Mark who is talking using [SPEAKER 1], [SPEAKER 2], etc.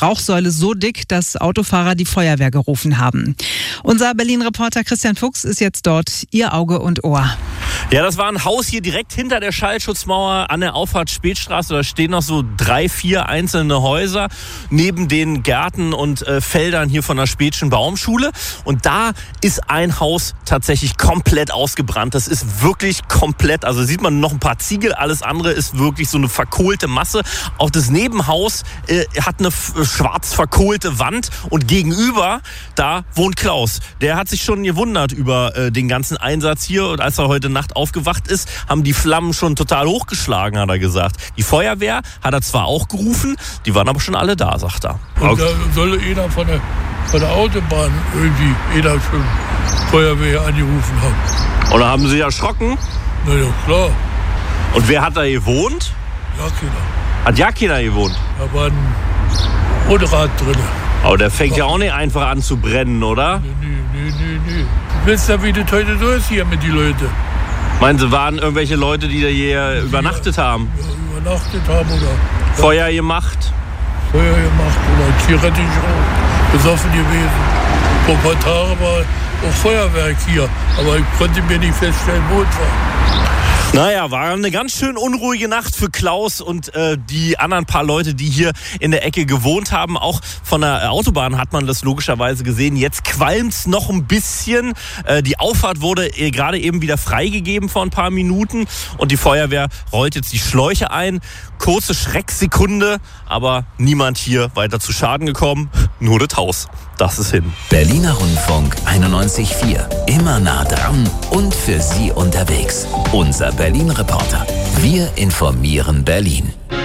[SPEAKER 1] Rauchsäule so dick, dass Autofahrer die Feuerwehr gerufen haben. Unser Berlin-Reporter Christian Fuchs ist jetzt dort. Ihr Auge und Ohr.
[SPEAKER 2] Ja, das war ein Haus hier direkt hinter der Schallschutzmauer an der Auffahrt Spätstraße. Da stehen noch so 3, 4 einzelne Häuser neben den Gärten und Feldern hier von der Späthschen Baumschule. Und da ist ein Haus tatsächlich komplett ausgebrannt. Das ist wirklich komplett, also sieht man noch ein paar Ziegel, alles andere ist wirklich so eine verkohlte Masse. Auch das Nebenhaus hat eine schwarz verkohlte Wand und gegenüber, da wohnt Klaus. Der hat sich schon gewundert über den ganzen Einsatz hier, und als er heute Nacht aufgewacht ist, haben die Flammen schon total hochgeschlagen, hat er gesagt. Die Feuerwehr hat er zwar auch gerufen, die waren aber schon alle da, sagt er.
[SPEAKER 3] Und da soll einer von der Autobahn irgendwie schon Feuerwehr angerufen haben.
[SPEAKER 2] Oder haben sie erschrocken?
[SPEAKER 3] Na ja, klar.
[SPEAKER 2] Und wer hat da gewohnt?
[SPEAKER 3] Ja, keiner.
[SPEAKER 2] Hat ja keiner gewohnt?
[SPEAKER 3] Da war ein Motorrad drin.
[SPEAKER 2] Aber der fängt ja auch nicht einfach an zu brennen, oder?
[SPEAKER 3] Nee. Du weißt ja, wie das heute so ist hier mit den Leuten.
[SPEAKER 2] Meinen Sie, waren irgendwelche Leute, die da hier übernachtet haben?
[SPEAKER 3] Ja, übernachtet haben oder...
[SPEAKER 2] Feuer gemacht?
[SPEAKER 3] Feuer gemacht oder Zigarette geraucht, besoffen gewesen. Vor ein paar Tagen war auch Feuerwerk hier, aber ich konnte mir nicht feststellen, wo es war.
[SPEAKER 2] Naja, war eine ganz schön unruhige Nacht für Klaus und die anderen paar Leute, die hier in der Ecke gewohnt haben. Auch von der Autobahn hat man das logischerweise gesehen. Jetzt qualmt's noch ein bisschen. Die Auffahrt wurde gerade eben wieder freigegeben vor ein paar Minuten und die Feuerwehr rollt jetzt die Schläuche ein. Kurze Schrecksekunde, aber niemand hier weiter zu Schaden gekommen. Nur das Haus. Das ist hin.
[SPEAKER 4] Berliner Rundfunk 91.4. Immer nah dran und für Sie unterwegs. Unser Berlin-Reporter. Wir informieren Berlin.